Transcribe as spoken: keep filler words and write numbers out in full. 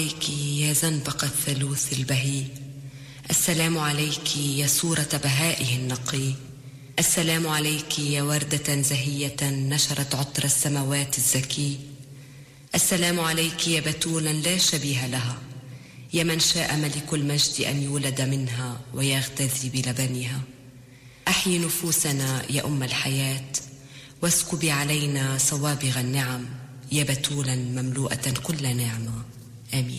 عليك يا زنبق الثلوث البهي، السلام عليك يا صورة بهائه النقي، السلام عليك يا وردة زهية نشرت عطر السماوات الزكي، السلام عليك يا بتولا لا شبيه لها، يا من شاء ملك المجد أن يولد منها ويغتذي بلبنها. أحيي نفوسنا يا أم الحياة، واسكبي علينا صوابغ النعم، يا بتولا مملوءة كل نعمة. آمين.